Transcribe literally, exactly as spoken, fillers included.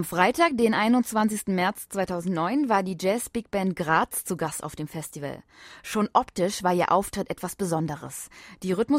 Am Freitag, den einundzwanzigsten März zweitausendneun, war die Jazz Big Band Graz zu Gast auf dem Festival. Schon optisch war ihr Auftritt etwas Besonderes. Die Rhythmus